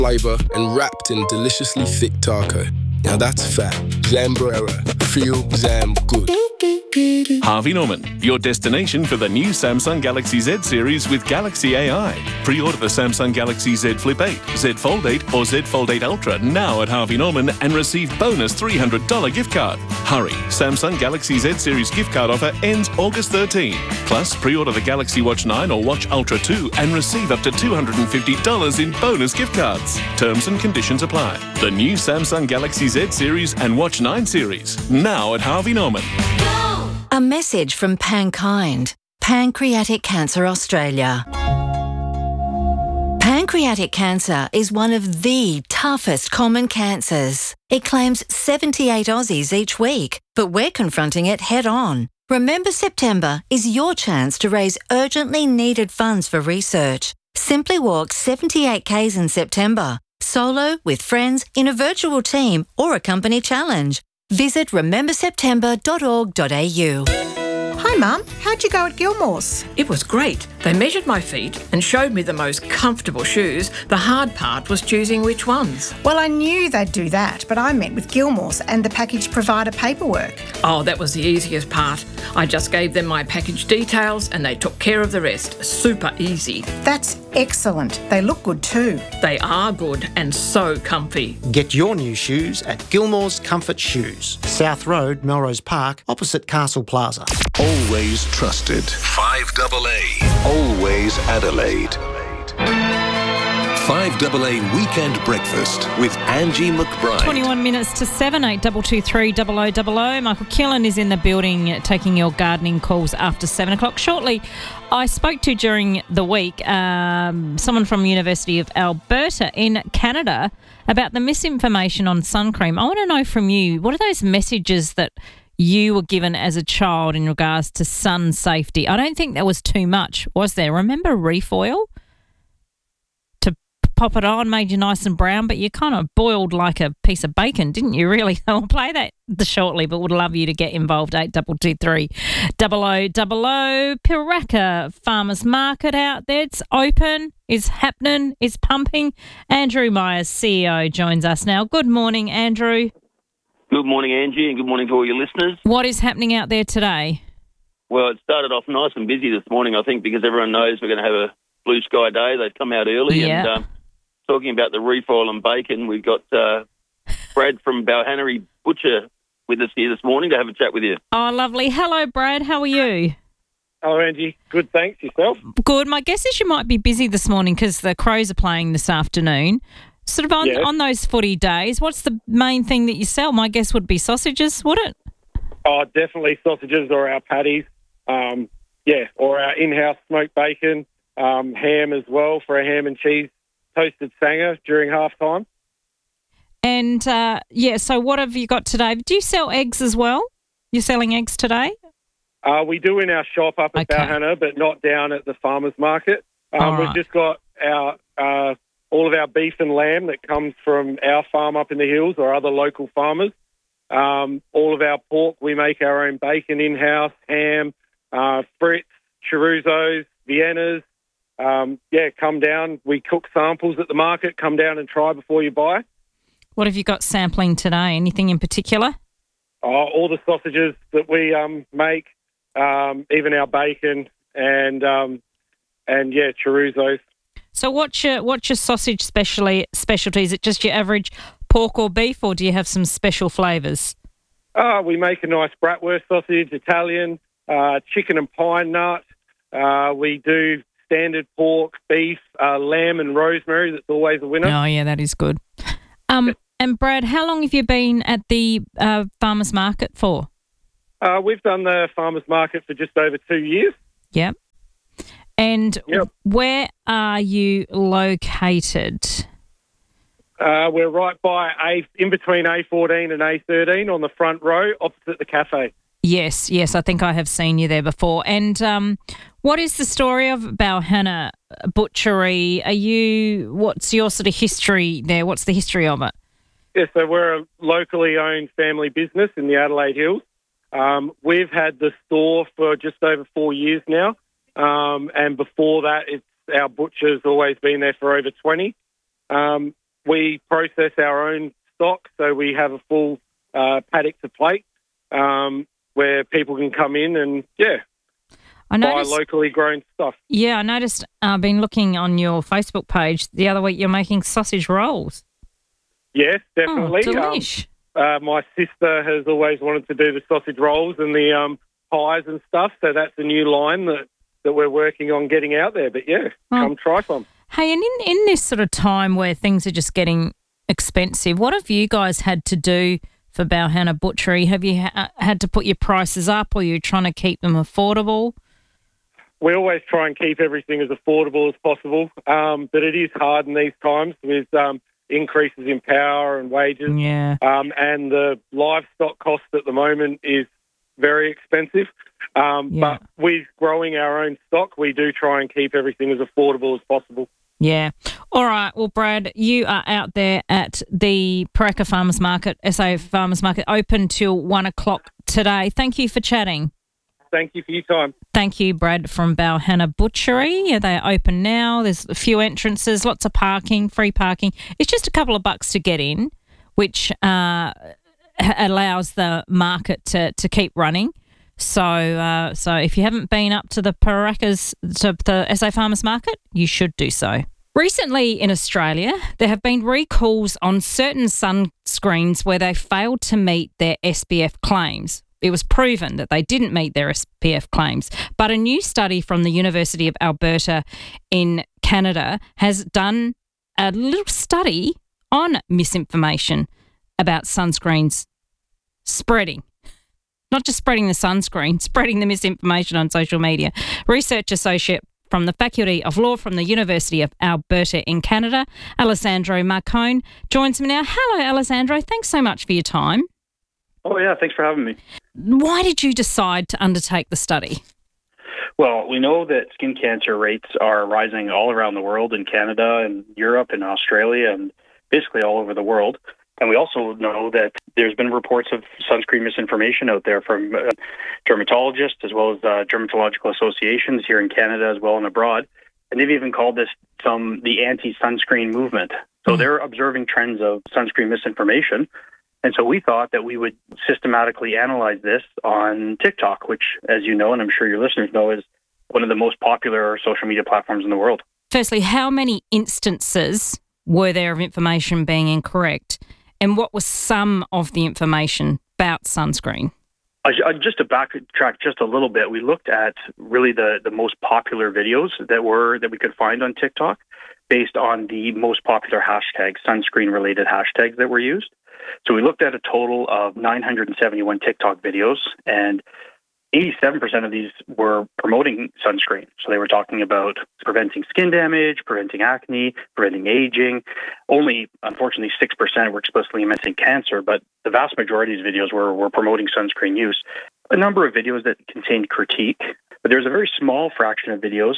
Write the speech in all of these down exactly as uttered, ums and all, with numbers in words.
flavour and wrapped in deliciously thick taco. Now that's fat. Zambrera. Feel Zam good. Harvey Norman, your destination for the new Samsung Galaxy Z series with Galaxy A I. Pre-order the Samsung Galaxy Z Flip eight, Z Fold eight or Z Fold eight Ultra now at Harvey Norman and receive bonus three hundred dollars gift card. Hurry, Samsung Galaxy Z series gift card offer ends August thirteenth. Plus, pre-order the Galaxy Watch nine or Watch Ultra two and receive up to two hundred fifty dollars in bonus gift cards. Terms and conditions apply. The new Samsung Galaxy Z series and Watch nine series now at Harvey Norman. A message from Pankind, Pancreatic Cancer Australia. Pancreatic cancer is one of the toughest common cancers. It claims seventy-eight Aussies each week, but we're confronting it head on. Remember September is your chance to raise urgently needed funds for research. Simply walk seventy-eight kays in September, solo, with friends, in a virtual team or a company challenge. Visit remember september dot org dot a u. Hi Mum, how'd you go at Gilmore's? It was great. They measured my feet and showed me the most comfortable shoes. The hard part was choosing which ones. Well, I knew they'd do that, but I meant with Gilmore's and the package provider paperwork. Oh, that was the easiest part. I just gave them my package details and they took care of the rest. Super easy. That's excellent. They look good too. They are good and so comfy. Get your new shoes at Gilmore's Comfort Shoes, South Road, Melrose Park, opposite Castle Plaza. Always trusted. five double A. Always Adelaide. five double A Weekend Breakfast with Angie McBride. twenty-one minutes to seven, eight two two three double oh double oh. Michael Killen is in the building taking your gardening calls after seven o'clock. Shortly, I spoke to during the week um, someone from University of Alberta in Canada about the misinformation on sun cream. I want to know from you, what are those messages that you were given as a child in regards to sun safety? I don't think there was too much, was there? Remember reef oil? To pop it on made you nice and brown, but you kind of boiled like a piece of bacon, didn't you, really? I'll play that shortly, but would love you to get involved. eight two two three double oh double oh. Piraka Farmers Market out there. It's open, it's happening, it's pumping. Andrew Myers, C E O, joins us now. Good morning, Andrew. Good morning, Angie, and good morning to all your listeners. What is happening out there today? Well, it started off nice and busy this morning, I think, because everyone knows we're going to have a blue sky day. They've come out early. Yeah. And um, talking about the reef oil and bacon, we've got uh, Brad from Balhannery Butcher with us here this morning to have a chat with you. Oh, lovely. Hello, Brad. How are you? Hello, Angie. Good, thanks. Yourself? Good. My guess is you might be busy this morning because the Crows are playing this afternoon. Sort of on, Yeah. on those footy days, what's the main thing that you sell? My guess would be sausages, would it? Oh, definitely sausages or our patties. Um, yeah, or our in-house smoked bacon, um, ham as well for a ham and cheese toasted sanger during halftime. And, uh, yeah, so what have you got today? Do you sell eggs as well? You're selling eggs today? Uh, we do in our shop up at Okay. Balhanna, but not down at the farmers market. Um, All We've right. just got our uh, all of our beef and lamb that comes from our farm up in the hills or other local farmers. Um, all of our pork, we make our own bacon in-house, ham, uh, frits, chorizo's, Viennas. Um, yeah, come down. We cook samples at the market. Come down and try before you buy. What have you got sampling today? Anything in particular? Oh, all the sausages that we um, make, um, even our bacon and, um, and yeah, chorizo's. So what's your, what's your sausage specially, specialty? Is it just your average pork or beef, or do you have some special flavours? Uh, we make a nice bratwurst sausage, Italian, uh, chicken and pine nut. Uh, we do standard pork, beef, uh, lamb and rosemary. That's always a winner. Oh, yeah, that is good. Um, and Brad, how long have you been at the uh, farmers market for? Uh, we've done the farmers market for just over two years. Yep. And Yep. where are you located? Uh, we're right by A, in between A fourteen and A thirteen on the front row, opposite the cafe. Yes, yes, I think I have seen you there before. And um, what is the story of Balhanna Butchery? Are you? What's your sort of history there? What's the history of it? Yeah, so we're a locally owned family business in the Adelaide Hills. Um, we've had the store for just over four years now. Um, and before that, it's our butcher's always been there for over twenty. Um, we process our own stock, so we have a full uh, paddock to plate um, where people can come in and, yeah, I noticed, buy locally grown stuff. Yeah, I noticed, I've uh, been looking on your Facebook page the other week, you're making sausage rolls. Yes, definitely. Oh, delish. Um, uh, my sister has always wanted to do the sausage rolls and the um, pies and stuff, so that's a new line that, that we're working on getting out there. But, yeah, oh. come try some. Hey, and in, in this sort of time where things are just getting expensive, what have you guys had to do for Balhanna Butchery? Have you ha- had to put your prices up, or are you trying to keep them affordable? We always try and keep everything as affordable as possible, um, but it is hard in these times with um, increases in power and wages. Yeah. Um, and the livestock cost at the moment is very expensive. Um, yeah. But with growing our own stock, we do try and keep everything as affordable as possible. Yeah. All right. Well, Brad, you are out there at the Paraka Farmers Market, S A Farmers Market, open till one o'clock today. Thank you for chatting. Thank you for your time. Thank you, Brad, from Balhanna Butchery. Yeah, they're open now. There's a few entrances, lots of parking, free parking. It's just a couple of bucks to get in, which uh, allows the market to, to keep running. So uh, so if you haven't been up to the Parakas, to the S A Farmers Market, you should do so. Recently in Australia, there have been recalls on certain sunscreens where they failed to meet their S P F claims. It was proven that they didn't meet their S P F claims. But a new study from the University of Alberta in Canada has done a little study on misinformation about sunscreens spreading. Not just spreading the sunscreen, spreading the misinformation on social media. Research associate from the Faculty of Law from the University of Alberta in Canada, Alessandro Marcone, joins me now. Hello, Alessandro. Thanks so much for your time. Oh, yeah. Thanks for having me. Why did you decide to undertake the study? Well, we know that skin cancer rates are rising all around the world, in Canada and Europe and Australia and basically all over the world. And we also know that there's been reports of sunscreen misinformation out there from uh, dermatologists as well as uh, dermatological associations here in Canada as well and abroad. And they've even called this some the anti-sunscreen movement. So mm. they're observing trends of sunscreen misinformation. And so we thought that we would systematically analyze this on TikTok, which, as you know, and I'm sure your listeners know, is one of the most popular social media platforms in the world. Firstly, how many instances were there of information being incorrect? And what was some of the information about sunscreen? Uh, just to backtrack just a little bit, we looked at really the, the most popular videos that were that we could find on TikTok based on the most popular hashtags, sunscreen-related hashtags that were used. So we looked at a total of nine hundred seventy-one TikTok videos, and eighty-seven percent of these were promoting sunscreen. So they were talking about preventing skin damage, preventing acne, preventing aging. Only, unfortunately, six percent were explicitly mentioning cancer, but the vast majority of these videos were, were promoting sunscreen use. A number of videos that contained critique, but there's a very small fraction of videos,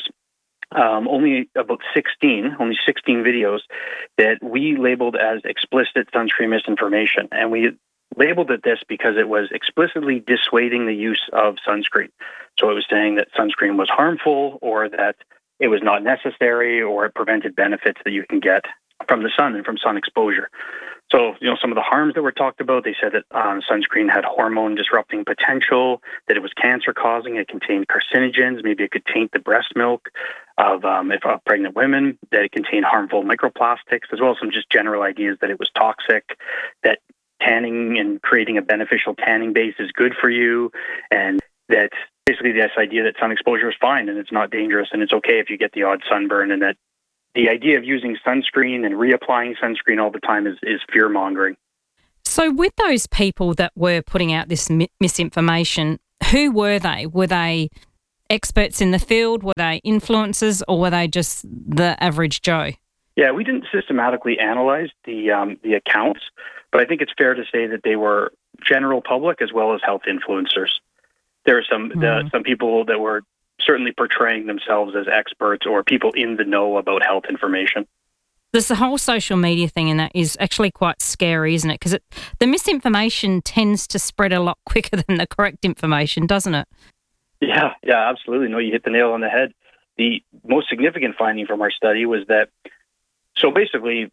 um, only about sixteen, only sixteen videos that we labeled as explicit sunscreen misinformation. And we labeled it this because it was explicitly dissuading the use of sunscreen. So it was saying that sunscreen was harmful, or that it was not necessary, or it prevented benefits that you can get from the sun and from sun exposure. So, you know, some of the harms that were talked about, they said that um, sunscreen had hormone-disrupting potential, that it was cancer-causing, it contained carcinogens, maybe it could taint the breast milk of, um, if, of pregnant women, that it contained harmful microplastics, as well as some just general ideas that it was toxic, that tanning and creating a beneficial tanning base is good for you, and that basically this idea that sun exposure is fine and it's not dangerous and it's okay if you get the odd sunburn, and that the idea of using sunscreen and reapplying sunscreen all the time is, is fear-mongering. So with those people that were putting out this mi- misinformation, who were they? Were they experts in the field? Were they influencers, or were they just the average Joe? Yeah, we didn't systematically analyze the um, the accounts, but I think it's fair to say that they were general public as well as health influencers. There are some mm. the, some people that were certainly portraying themselves as experts or people in the know about health information. There's the whole social media thing, and that is actually quite scary, isn't it? Because it, the misinformation tends to spread a lot quicker than the correct information, doesn't it? Yeah, yeah, absolutely. No, you hit the nail on the head. The most significant finding from our study was that, so basically,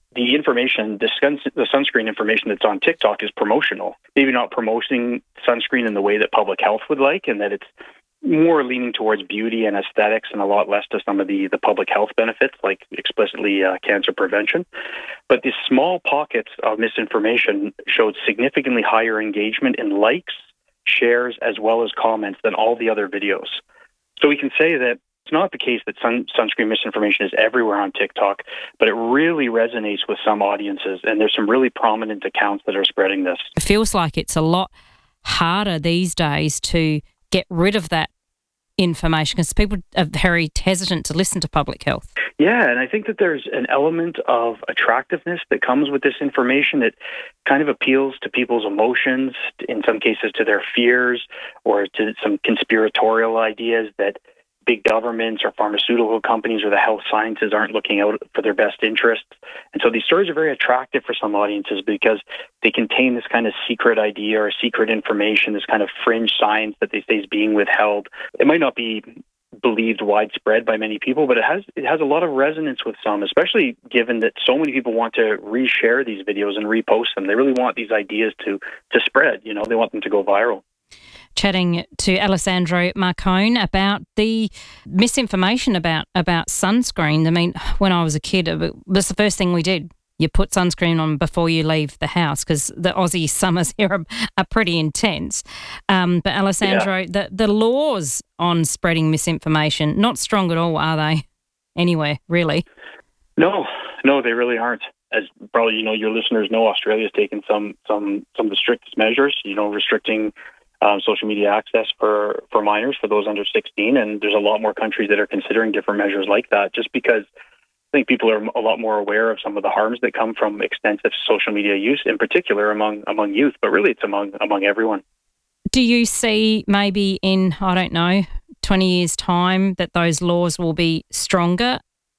the information, the, sun, the sunscreen information that's on TikTok is promotional. Maybe not promoting sunscreen in the way that public health would like, and that it's more leaning towards beauty and aesthetics and a lot less to some of the, the public health benefits, like explicitly uh, cancer prevention. But these small pockets of misinformation showed significantly higher engagement in likes, shares, as well as comments than all the other videos. So we can say that it's not the case that sun, sunscreen misinformation is everywhere on TikTok, but it really resonates with some audiences, and there's some really prominent accounts that are spreading this. It feels like it's a lot harder these days to get rid of that information because people are very hesitant to listen to public health. Yeah, and I think that there's an element of attractiveness that comes with this information. It kind of appeals to people's emotions, in some cases to their fears, or to some conspiratorial ideas that big governments or pharmaceutical companies or the health sciences aren't looking out for their best interests. And so these stories are very attractive for some audiences because they contain this kind of secret idea or secret information, this kind of fringe science that they say is being withheld. It might not be believed widespread by many people, but it has it has a lot of resonance with some, especially given that so many people want to reshare these videos and repost them. They really want these ideas to to spread, you know, they want them to go viral. Chatting to Alessandro Marcone about the misinformation about, about sunscreen. I mean, when I was a kid, it was the first thing we did. You put sunscreen on before you leave the house because the Aussie summers here are, are pretty intense. Um, but Alessandro, yeah. the, the laws on spreading misinformation, not strong at all, are they? Anywhere, really? No, no, they really aren't. As probably, you know, your listeners know, Australia's taken some, some, some of the strictest measures, you know, restricting Um, social media access for, for minors, for those under sixteen. And there's a lot more countries that are considering different measures like that, just because I think people are a lot more aware of some of the harms that come from extensive social media use, in particular among among youth, but really it's among among everyone. Do you see maybe in, I don't know, twenty years' time that those laws will be stronger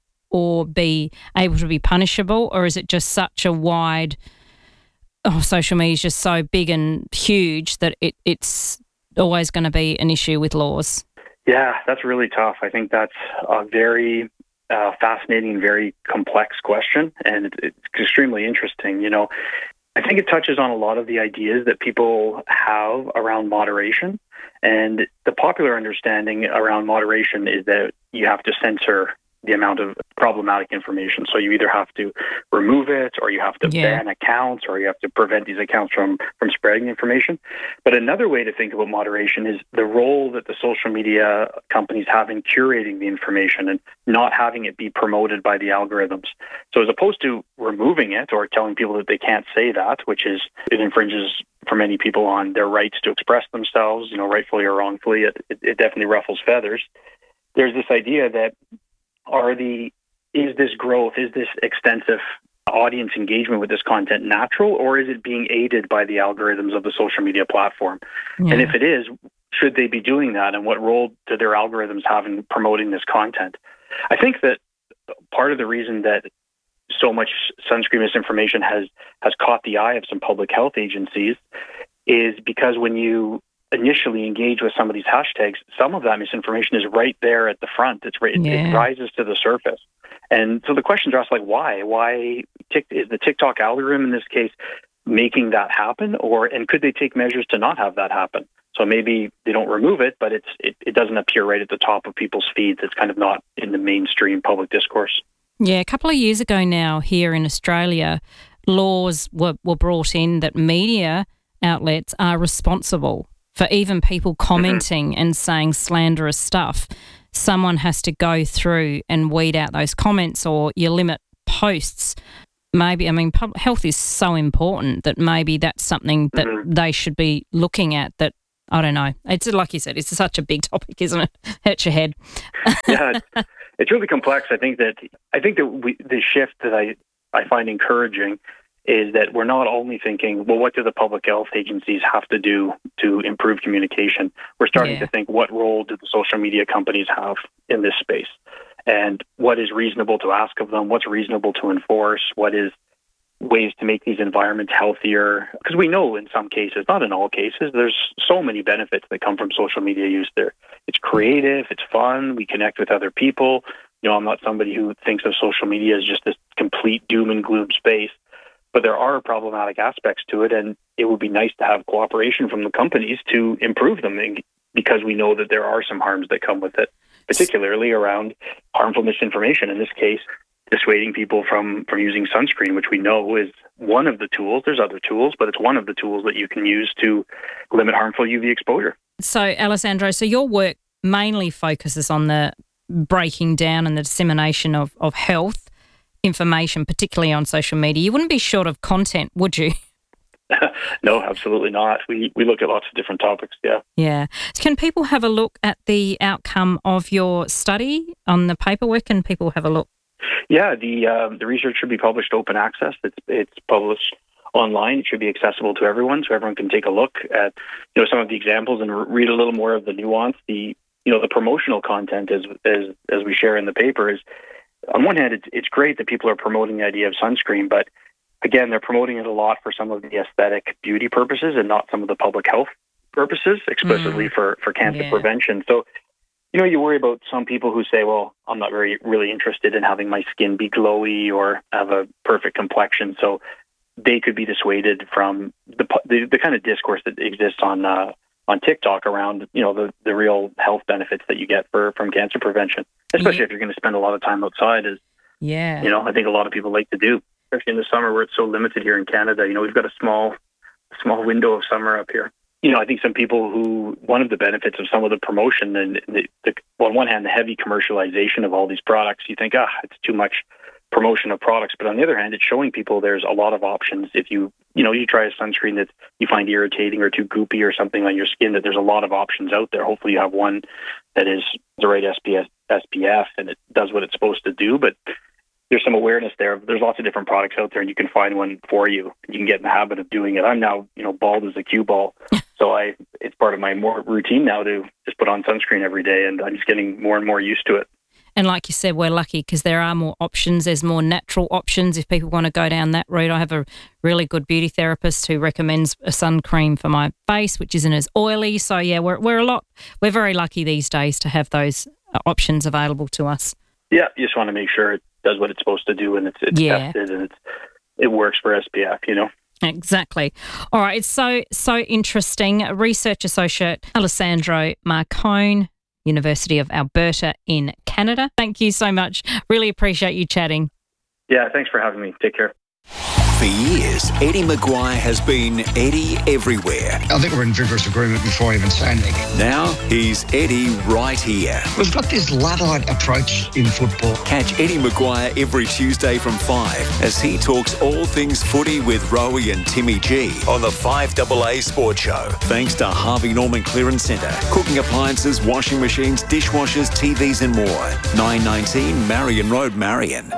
or be able to be punishable, or is it just such a wide... Oh, social media is just so big and huge that it, it's always going to be an issue with laws? Yeah, that's really tough. I think that's a very uh, fascinating, very complex question, and it, it's extremely interesting. You know, I think it touches on a lot of the ideas that people have around moderation, and the popular understanding around moderation is that you have to censor the amount of problematic information. So you either have to remove it, or you have to yeah. ban accounts, or you have to prevent these accounts from, from spreading information. But another way to think about moderation is the role that the social media companies have in curating the information and not having it be promoted by the algorithms. So as opposed to removing it or telling people that they can't say that, which is, it infringes for many people on their rights to express themselves, you know, rightfully or wrongfully, it, it, it definitely ruffles feathers. There's this idea that Are the is this growth, is this extensive audience engagement with this content natural, or is it being aided by the algorithms of the social media platform? Yeah. And if it is, should they be doing that, and what role do their algorithms have in promoting this content? I think that part of the reason that so much sunscreen misinformation has has caught the eye of some public health agencies is because when you initially engage with some of these hashtags, some of that misinformation is right there at the front. It's right, yeah. it rises to the surface. And so the questions are asked, like, why? Why is the TikTok algorithm in this case making that happen? Or and could they take measures to not have that happen? So maybe they don't remove it, but it's it, it doesn't appear right at the top of people's feeds. It's kind of not in the mainstream public discourse. Yeah, a couple of years ago now here in Australia, laws were, were brought in that media outlets are responsible for even people commenting mm-hmm. and saying slanderous stuff. Someone has to go through and weed out those comments, or you limit posts. Maybe, I mean, public health is so important that maybe that's something that mm-hmm. they should be looking at. That, I don't know. It's like you said, it's such a big topic, isn't it? Hurts your head. Yeah, it's, it's really complex. I think that I think that we, the shift that I, I find encouraging is that we're not only thinking, well, what do the public health agencies have to do to improve communication? We're starting yeah. to think, what role do the social media companies have in this space? And what is reasonable to ask of them? What's reasonable to enforce? What is ways to make these environments healthier? Because we know in some cases, not in all cases, there's so many benefits that come from social media use there. It's creative, it's fun, we connect with other people, You know, I'm not somebody who thinks of social media as just this complete doom and gloom space, but there are problematic aspects to it, and it would be nice to have cooperation from the companies to improve them, because we know that there are some harms that come with it, particularly around harmful misinformation. In this case, dissuading people from, from using sunscreen, which we know is one of the tools. There's other tools, but it's one of the tools that you can use to limit harmful U V exposure. So, Alessandro, so your work mainly focuses on the breaking down and the dissemination of, of health information, particularly on social media. You wouldn't be short of content, would you? No, absolutely not. We we look at lots of different topics, yeah. Yeah. Can people have a look at the outcome of your study on the paperwork? Can people have a look? Yeah, the uh, the research should be published open access. It's it's published online. It should be accessible to everyone, so everyone can take a look at, you know, some of the examples and read a little more of the nuance. The you know the promotional content, as as as we share in the paper, is on one hand it's it's great that people are promoting the idea of sunscreen, but again, they're promoting it a lot for some of the aesthetic beauty purposes and not some of the public health purposes, explicitly mm. for for cancer yeah. prevention. So, you know, you worry about some people who say, well, I'm not very really interested in having my skin be glowy or have a perfect complexion. So they could be dissuaded from the the, the kind of discourse that exists on uh, on TikTok around, you know, the, the real health benefits that you get for from cancer prevention, especially yeah. if you're going to spend a lot of time outside, as yeah. you know, I think a lot of people like to do, especially in the summer where it's so limited here in Canada. You know, we've got a small small window of summer up here. You know, I think some people who, one of the benefits of some of the promotion and the, the, well, on one hand, the heavy commercialization of all these products, you think, ah, it's too much promotion of products. But on the other hand, it's showing people there's a lot of options. If you, you know, you try a sunscreen that you find irritating or too goopy or something on your skin, that there's a lot of options out there. Hopefully you have one that is the right S P F and it does what it's supposed to do. But there's some awareness there. There's lots of different products out there, and you can find one for you. You can get in the habit of doing it. I'm now, you know, bald as a cue ball. So I, it's part of my more routine now to just put on sunscreen every day, and I'm just getting more and more used to it. And like you said, we're lucky because there are more options. There's more natural options if people want to go down that route. I have a really good beauty therapist who recommends a sun cream for my face, which isn't as oily. So yeah, we're we're a lot. We're very lucky these days to have those options available to us. Yeah, you just want to make sure it does what it's supposed to do, and it's it's yeah. tested and it's it works for S P F. You know. Exactly. All right. It's so, so interesting. Research Associate Alessandro Marcone, University of Alberta in Canada. Thank you so much. Really appreciate you chatting. Yeah, thanks for having me. Take care. For years, Eddie Maguire has been Eddie everywhere. I think we're in vigorous agreement before even saying anything. Now he's Eddie right here. We've got this Luddite approach in football. Catch Eddie Maguire every Tuesday from five as he talks all things footy with Rowie and Timmy G on the five A A Sports Show. Thanks to Harvey Norman Clearance Centre. Cooking appliances, washing machines, dishwashers, T Vs and more. nine nineteen Marion Road, Marion.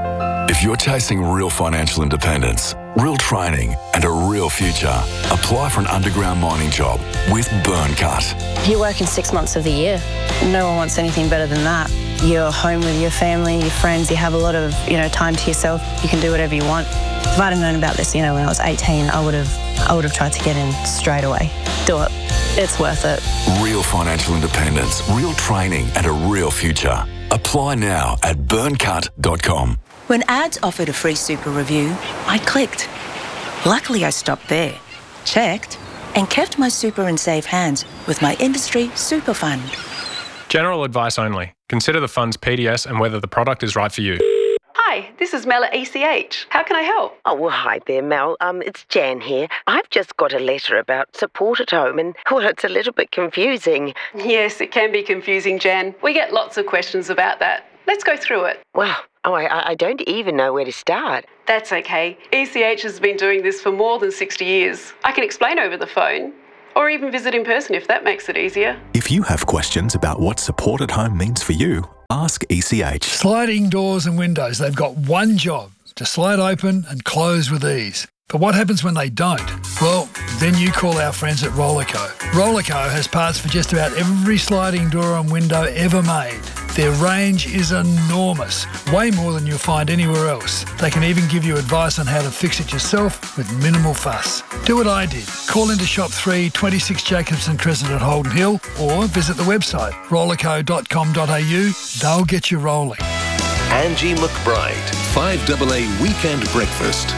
If you're chasing real financial independence, real training and a real future, apply for an underground mining job with Burncut. You're working six months of the year. No one wants anything better than that. You're home with your family, your friends, you have a lot of, you know, time to yourself. You can do whatever you want. If I'd have known about this, you know, when I was eighteen, I would have I would have tried to get in straight away. Do it. It's worth it. Real financial independence, real training and a real future. Apply now at burncut dot com. When ads offered a free super review, I clicked. Luckily, I stopped there, checked, and kept my super in safe hands with my industry super fund. General advice only. Consider the fund's P D S and whether the product is right for you. Hi, this is Mel at E C H. How can I help? Oh, well, hi there, Mel. Um, it's Jan here. I've just got a letter about support at home and, well, it's a little bit confusing. Yes, it can be confusing, Jan. We get lots of questions about that. Let's go through it. Well, oh, I, I don't even know where to start. That's okay. E C H has been doing this for more than sixty years. I can explain over the phone, or even visit in person if that makes it easier. If you have questions about what support at home means for you, ask E C H. Sliding doors and windows, they've got one job, to slide open and close with ease. But what happens when they don't? Well, then you call our friends at Rollerco. Rollerco has parts for just about every sliding door and window ever made. Their range is enormous, way more than you'll find anywhere else. They can even give you advice on how to fix it yourself with minimal fuss. Do what I did. Call into Shop three, twenty-six Jacobson Crescent at Holden Hill, or visit the website rollerco dot com dot a u. They'll get you rolling. Angie McBride, five double A Weekend Breakfast.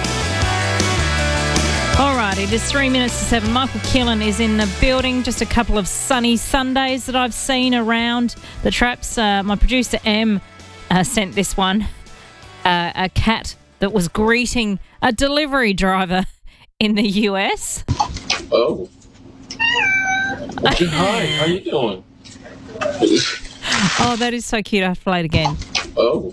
All right, it is three minutes to seven. Michael Killen is in the building. Just a couple of sunny Sundays that I've seen around the traps. Uh, my producer, Em, uh, sent this one. Uh, a cat that was greeting a delivery driver in the U S. Oh. Hi, how you doing? Oh, that is so cute. I have to play it again. Oh.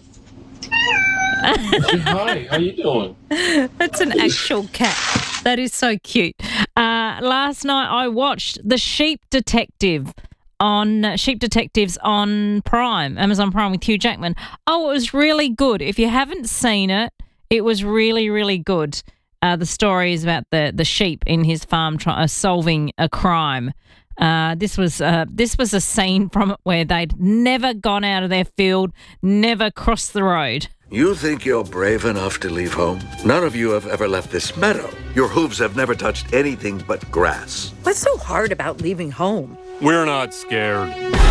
Hi, how you doing? That's an actual cat. That is so cute. Uh, last night I watched The Sheep Detective on uh, Sheep Detectives on Prime, Amazon Prime with Hugh Jackman. Oh, it was really good. If you haven't seen it, it was really, really good. Uh, the story is about the, the sheep in his farm try, uh, solving a crime. Uh, this was uh, this was a scene from it where they'd never gone out of their field, never crossed the road. You think you're brave enough to leave home? None of you have ever left this meadow. Your hooves have never touched anything but grass. What's so hard about leaving home? We're not scared.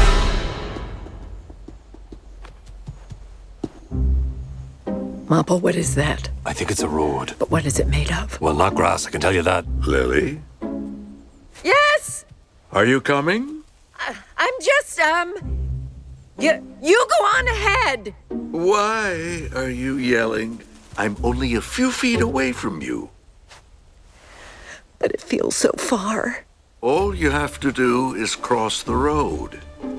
Mappa, what is that? I think it's a road. But what is it made of? Well, not grass, I can tell you that. Lily? Yes! Are you coming? Uh, I'm just, um... You, you go on ahead. Why are you yelling? I'm only a few feet away from you. But it feels so far. All you have to do is cross the road.